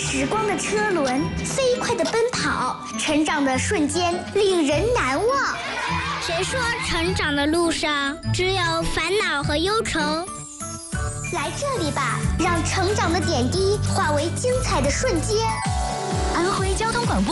时光的车轮飞快地奔跑，成长的瞬间令人难忘。 谁说成长的路上只有烦恼和忧愁？ 来这里吧，让成长的点滴化为精彩的瞬间。 安徽交通广播